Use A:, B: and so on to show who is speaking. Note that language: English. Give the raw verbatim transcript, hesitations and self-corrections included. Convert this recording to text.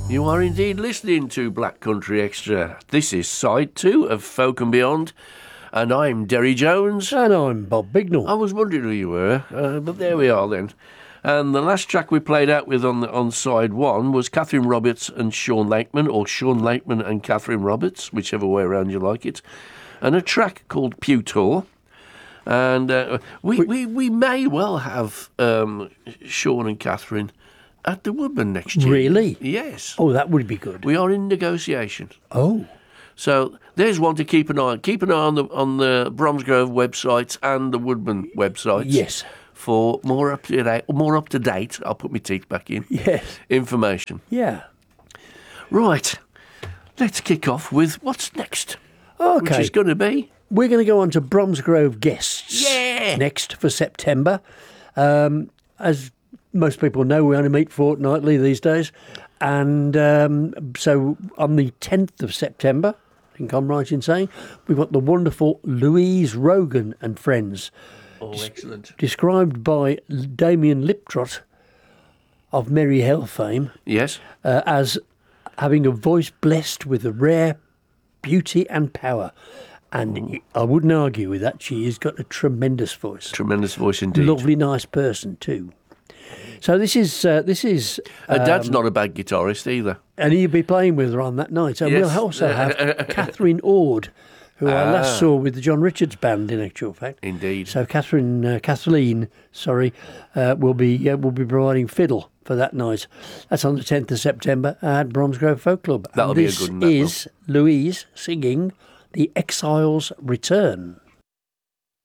A: You are indeed listening to Black Country Extra. This is side two of Folk and Beyond, and I'm Derry Jones.
B: And I'm Bob Bignell.
A: I was wondering who you were, uh, but there we are then. And the last track we played out with on the, on side one was Catherine Roberts and Sean Lakeman, or Sean Lakeman and Catherine Roberts, whichever way around you like it, and a track called Pew Tour. And uh, we, we, we may well have um, Sean and Catherine at the Woodman next year.
B: Really?
A: Yes.
B: Oh, that would be good.
A: We are in negotiation.
B: Oh.
A: So there's one to keep an eye on. Keep an eye on the on the Bromsgrove websites and the Woodman websites.
B: Yes.
A: For more up to date, more up to date. I'll put my teeth back in.
B: Yes.
A: Information.
B: Yeah.
A: Right. Let's kick off with what's next.
B: Okay.
A: Which is going to be.
B: We're going to go on to Bromsgrove guests.
A: Yeah.
B: Next for September. Um, as most people know, we only meet fortnightly these days. And um, so on the tenth of September, I think I'm right in saying, we've got the wonderful Louise Rogan and friends.
A: Oh, excellent.
B: Described by Damien Liptrot of Merry Hell fame.
A: Yes.
B: Uh, as having a voice blessed with a rare beauty and power. And
A: Ooh.
B: I wouldn't argue with that. She has got a tremendous voice.
A: Tremendous voice indeed.
B: Lovely, nice person too. So this is uh, this is.
A: Her dad's
B: um,
A: not a bad guitarist either.
B: and he'll be playing with her on that night. And
A: Yes.
B: we'll also have Catherine Ord, who I last
A: Ah.
B: saw with the John Richards band, in actual fact.
A: Indeed.
B: So Catherine, uh, Kathleen, sorry, uh, will be uh, will be providing fiddle for that night. That's on the tenth of September at Bromsgrove Folk Club.
A: That'll
B: and
A: be a
B: this
A: good one, that
B: is Louise singing "The Exile's Return."